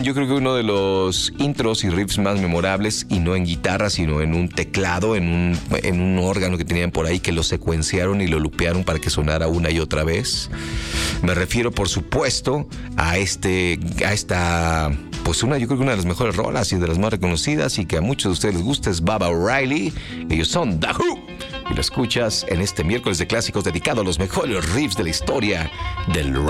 Yo creo que uno de los intros y riffs más memorables, y no en guitarra, sino en un teclado, en un órgano que tenían por ahí, que lo secuenciaron y lo lupearon para que sonara una y otra vez. Me refiero, por supuesto, a esta, pues yo creo que una de las mejores rolas y de las más reconocidas, y que a muchos de ustedes les gusta, es Baba O'Riley. Ellos son The Who, y lo escuchas en este miércoles de clásicos dedicado a los mejores riffs de la historia del rock.